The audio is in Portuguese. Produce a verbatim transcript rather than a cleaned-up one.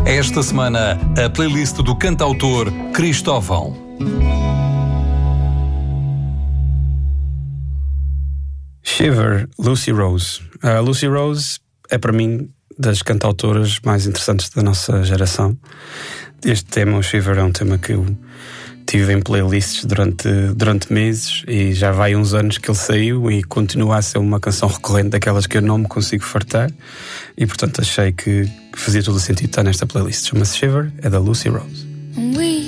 Esta semana, a playlist do cantautor Cristóvão. Shiver, Lucy Rose. A Lucy Rose é para mim das cantautoras mais interessantes da nossa geração. Este tema, o Shiver, é um tema que eu tive em playlists durante, durante meses e já vai uns anos que ele saiu e continua a ser uma canção recorrente daquelas que eu não me consigo fartar e portanto achei que fazia todo o sentido estar nesta playlist. Chama-se Shiver, é da Lucy Rose.